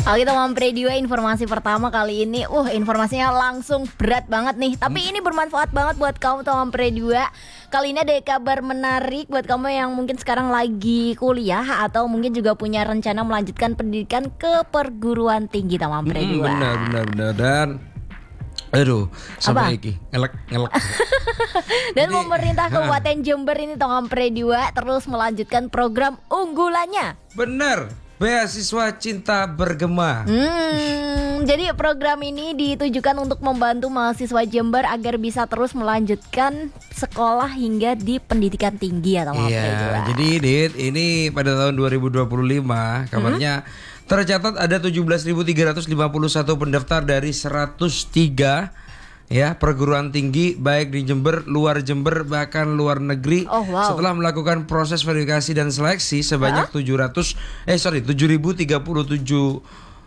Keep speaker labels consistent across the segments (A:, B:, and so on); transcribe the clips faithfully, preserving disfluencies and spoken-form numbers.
A: Oke teman Pre dua, informasi pertama kali ini Uh informasinya langsung berat banget nih. Tapi hmm. ini bermanfaat banget buat kamu teman Pre dua. Kali ini ada kabar menarik buat kamu yang mungkin sekarang lagi kuliah atau mungkin juga punya rencana melanjutkan pendidikan ke perguruan tinggi teman Pre dua.
B: hmm, Benar benar benar dan aduh, sama iki ngelek ngelek.
A: Dan pemerintah Kabupaten Jember ini teman Pre dua terus melanjutkan program unggulannya.
B: Bener, beasiswa cinta bergema.
A: Hmm, jadi program ini ditujukan untuk membantu mahasiswa Jember agar bisa terus melanjutkan sekolah hingga di pendidikan tinggi ya teman Pre dua.
B: Iya, jadi Dit, ini pada tahun dua ribu dua puluh lima kabarnya hmm? tercatat ada tujuh belas ribu tiga ratus lima puluh satu pendaftar dari seratus tiga ya perguruan tinggi baik di Jember, luar Jember bahkan luar negeri.
A: Oh, wow.
B: Setelah melakukan proses verifikasi dan seleksi sebanyak huh? tujuh ratus eh sorry tujuh ribu tiga puluh tujuh.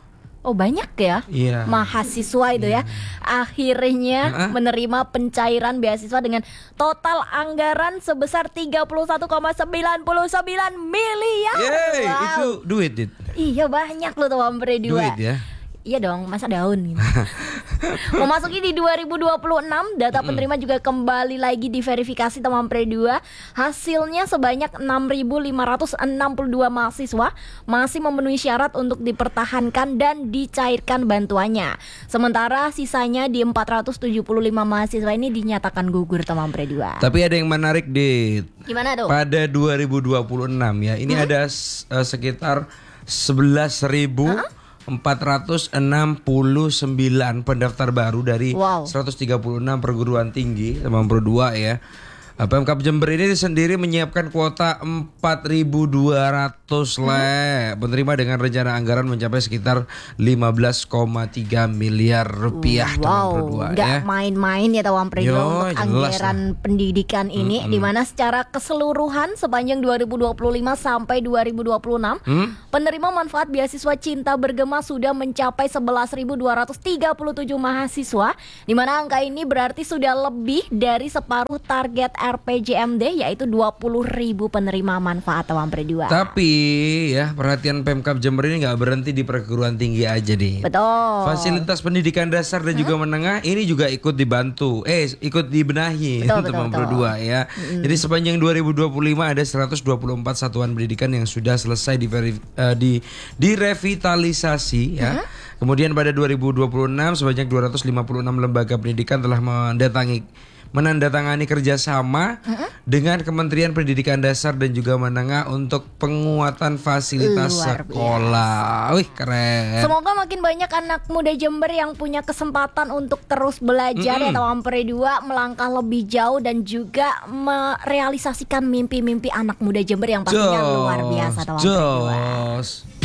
A: Oh banyak ya
B: yeah.
A: mahasiswa itu yeah. ya akhirnya uh-huh. menerima pencairan beasiswa dengan total anggaran sebesar tiga puluh satu koma sembilan sembilan miliar.
B: Yeay, wow. Itu duit Dit.
A: Iya banyak loh teman Pre dua.
B: Duit ya.
A: Iya dong, masa daun gitu. Memasuki di dua ribu dua puluh enam, data penerima juga kembali lagi diverifikasi teman Pre dua. Hasilnya sebanyak enam ribu lima ratus enam puluh dua mahasiswa masih memenuhi syarat untuk dipertahankan dan dicairkan bantuannya. Sementara sisanya di empat ratus tujuh puluh lima mahasiswa ini dinyatakan gugur teman Pre dua.
B: Tapi ada yang menarik Dit.
A: Gimana tuh?
B: Pada dua ribu dua puluh enam ya, ini hmm? ada uh, sekitar sebelas ribu empat ratus enam puluh sembilan pendaftar baru dari wow. seratus tiga puluh enam perguruan tinggi teman Pre dua ya. Pemkab Jember ini sendiri menyiapkan kuota empat ribu dua ratus le penerima dengan rencana anggaran mencapai sekitar lima belas koma tiga miliar rupiah
A: wow.
B: teman Pre dua
A: Nggak
B: ya.
A: main-main ya teman Pre dua untuk anggaran lah. pendidikan ini, hmm, di mana secara keseluruhan sepanjang dua ribu dua puluh lima sampai dua ribu dua puluh enam hmm? penerima manfaat beasiswa cinta bergema sudah mencapai sebelas ribu dua ratus tiga puluh tujuh mahasiswa, di mana angka ini berarti sudah lebih dari separuh target R P J M D yaitu dua puluh ribu penerima manfaat teman Pre dua.
B: Tapi ya perhatian Pemkab Jember ini nggak berhenti di perguruan tinggi aja nih.
A: Betul.
B: Fasilitas pendidikan dasar dan hmm? juga menengah ini juga ikut dibantu, eh ikut dibenahi teman Pre dua ya. Hmm. Jadi sepanjang dua ribu dua puluh lima ada seratus dua puluh empat satuan pendidikan yang sudah selesai di uh, di direvitalisasi ya. Hmm? Kemudian pada dua ribu dua puluh enam sebanyak dua ratus lima puluh enam lembaga pendidikan telah mendatangi menandatangani kerjasama uh-huh. dengan Kementerian Pendidikan Dasar dan juga Menengah untuk penguatan fasilitas Luar sekolah. Biasa. Wih keren.
A: Semoga makin banyak anak muda Jember yang punya kesempatan untuk terus belajar mm-hmm. ya teman Pre dua, melangkah lebih jauh dan juga merealisasikan mimpi-mimpi anak muda Jember yang pastinya Jos. luar biasa teman Pre dua.